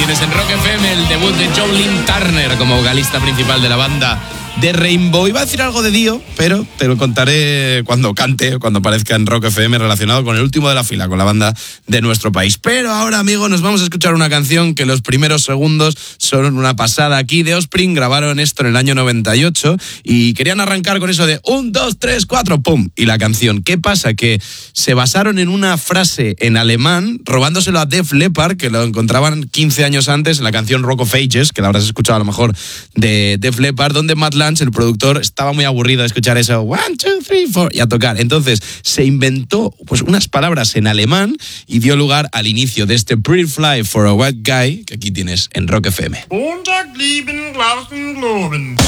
tienes en Rock FM el debut de Jolene Turner como vocalista principal de la banda de Rainbow. Iba a decir algo de Dio, pero te lo contaré cuando cante, cuando aparezca en Rock FM, relacionado con el último de la fila, con la banda de nuestro país. Pero ahora, amigos, nos vamos a escuchar una canción que los primeros segundos son una pasada. Aquí The Offspring grabaron esto en el año 98 y querían arrancar con eso de 1, 2, 3, 4, ¡pum! Y la canción. ¿Qué pasa? Que se basaron en una frase en alemán, robándoselo a Def Leppard, que lo encontraban 15 años antes en la canción Rock of Ages, que la habrás escuchado a lo mejor, de Def Leppard, donde Matt Lange, el productor, estaba muy aburrido de escuchar eso 1, 2, 3, 4 y a tocar. Entonces se inventó pues unas palabras en alemán y dio lugar al inicio de este Pretty Fly for a White Guy que aquí tienes en Rock FM. Montag lieben, Glauben, Globen.